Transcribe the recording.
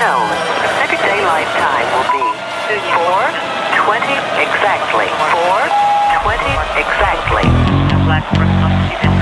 tone. Pacific Daylight Time will be 4:20 exactly. 4:20 exactly.